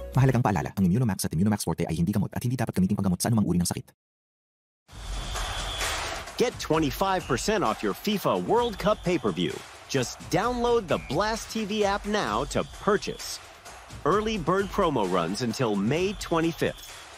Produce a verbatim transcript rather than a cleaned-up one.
Mahalagang paalala, ang Immunomax at Immunomax Forte ay hindi gamot at hindi dapat gamitin panggamot sa anumang uri ng sakit. Get twenty-five percent off your FIFA World Cup pay-per-view. Just download the Blast T V app now to purchase. Early bird promo runs until May twenty-fifth.